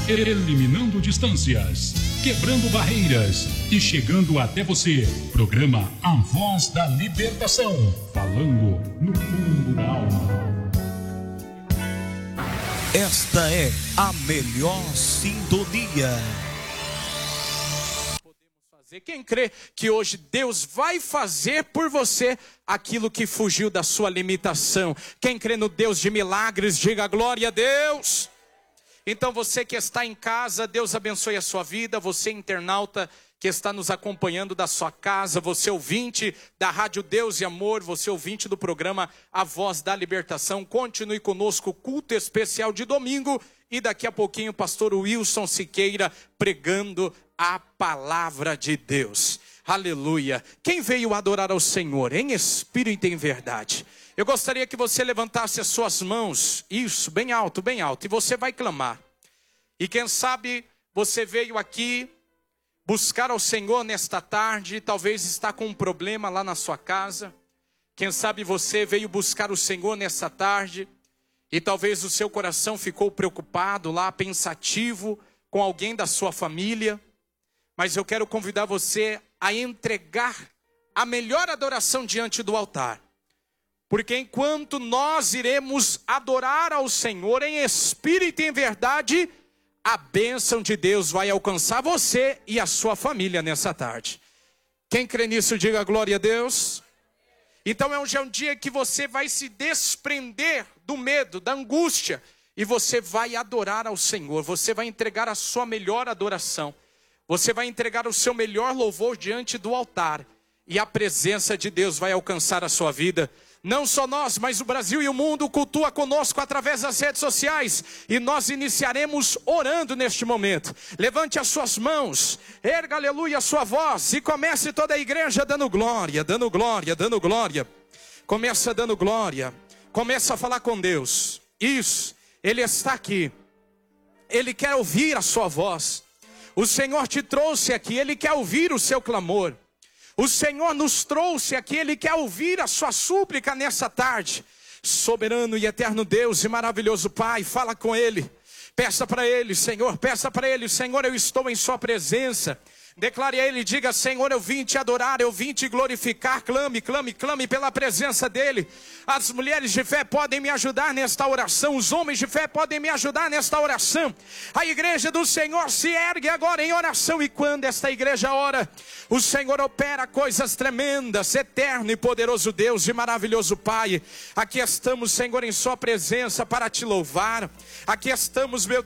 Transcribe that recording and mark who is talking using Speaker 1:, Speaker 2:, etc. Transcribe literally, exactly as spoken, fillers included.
Speaker 1: eliminando distâncias, quebrando barreiras e chegando até você. Programa A Voz da Libertação, falando no fundo da alma.
Speaker 2: Esta é a melhor sintonia.
Speaker 3: Quem crê que hoje Deus vai fazer por você aquilo que fugiu da sua limitação? Quem crê no Deus de milagres, diga glória a Deus. Então você que está em casa, Deus abençoe a sua vida. Você internauta que está nos acompanhando da sua casa, você ouvinte da Rádio Deus e Amor, você ouvinte do programa A Voz da Libertação, continue conosco, culto especial de domingo. E daqui a pouquinho o pastor Wilson Siqueira pregando a palavra de Deus. Aleluia. Quem veio adorar ao Senhor em espírito e em verdade? Eu gostaria que você levantasse as suas mãos, isso, bem alto, bem alto, e você vai clamar. E quem sabe você veio aqui buscar ao Senhor nesta tarde, talvez está com um problema lá na sua casa. Quem sabe você veio buscar o Senhor nesta tarde e talvez o seu coração ficou preocupado lá, pensativo com alguém da sua família. Mas eu quero convidar você a entregar a melhor adoração diante do altar. Porque enquanto nós iremos adorar ao Senhor em espírito e em verdade, a bênção de Deus vai alcançar você e a sua família nessa tarde. Quem crê nisso, diga glória a Deus. Então é hoje é um dia que você vai se desprender do medo, da angústia, e você vai adorar ao Senhor. Você vai entregar a sua melhor adoração. Você vai entregar o seu melhor louvor diante do altar. E a presença de Deus vai alcançar a sua vida. Não só nós, mas o Brasil e o mundo cultua conosco através das redes sociais. E nós iniciaremos orando neste momento. Levante as suas mãos, erga, aleluia, a sua voz. E comece toda a igreja dando glória, dando glória, dando glória. Começa dando glória. Começa a falar com Deus. Isso, Ele está aqui. Ele quer ouvir a sua voz. O Senhor te trouxe aqui, Ele quer ouvir o seu clamor. O Senhor nos trouxe aqui, Ele quer ouvir a sua súplica nessa tarde. Soberano e eterno Deus e maravilhoso Pai, fala com Ele. Peça para Ele, Senhor, peça para Ele, Senhor, eu estou em sua presença. Declare a Ele, diga, Senhor, eu vim te adorar, eu vim te glorificar. Clame, clame, clame pela presença dEle. As mulheres de fé podem me ajudar nesta oração. Os homens de fé podem me ajudar nesta oração. A igreja do Senhor se ergue agora em oração. E quando esta igreja ora, o Senhor opera coisas tremendas. Eterno e poderoso Deus e maravilhoso Pai, aqui estamos, Senhor, em sua presença para te louvar. Aqui estamos, meu